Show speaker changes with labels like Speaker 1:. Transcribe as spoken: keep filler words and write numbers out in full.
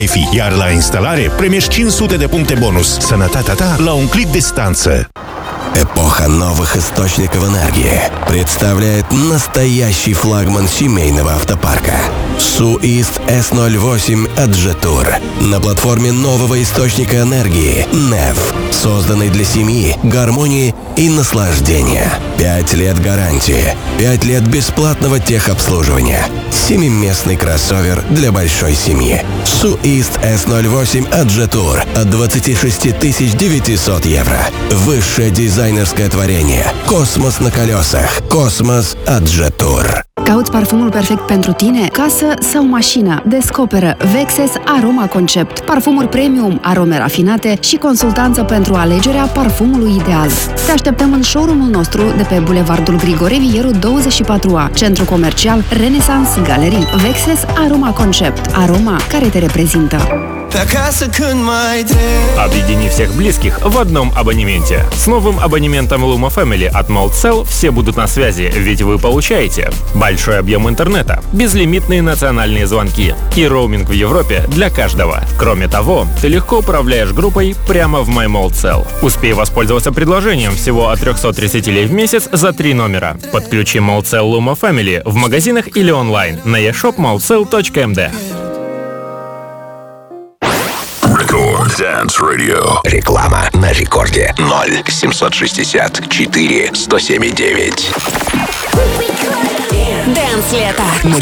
Speaker 1: Iar la instalare primești cinci sute de puncte bonus. Sănătatea ta la un clic дистанция.
Speaker 2: Эпоха новых источников энергии представляет настоящий флагман семейного автопарка Суист эс ноль восемь Аджетур на платформе нового источника энергии нэв, созданный для семьи, гармонии и наслаждения. Пять лет гарантии, пять лет бесплатного техобслуживания. Семиместный кроссовер для большой семьи. Суист эс ноль восемь Аджетур от двадцать шесть тысяч девятьсот евро. Высшее дизайнерское творение. Космос на колесах. Космос Аджетур.
Speaker 3: Cauți parfumul perfect pentru tine? Casă sau mașină? Descoperă Vexes Aroma Concept. Parfumuri premium, arome rafinate și consultanță pentru alegerea parfumului ideal. Te așteptăm în showroom-ul nostru de pe Bulevardul Grigore Vieru douăzeci și patru A, centru comercial Renaissance Galerie. Vexes Aroma Concept. Aroma care te reprezintă.
Speaker 4: Объедини всех близких в одном абонементе. С новым абонементом Luma Family от Молдсел все будут на связи, ведь вы получаете большой объем интернета, безлимитные национальные звонки и роуминг в Европе для каждого. Кроме того, ты легко управляешь группой прямо в MyMoldSell. Успей воспользоваться предложением всего от триста тридцать лей в месяц за три номера. Подключи Молдсел Luma Family в магазинах или онлайн на e shop moldsell точка эм дэ.
Speaker 5: Dance Radio.
Speaker 2: Реклама на рекорде. ноль семьсот шестьдесят четыре сто семь девять.
Speaker 6: Dance лето.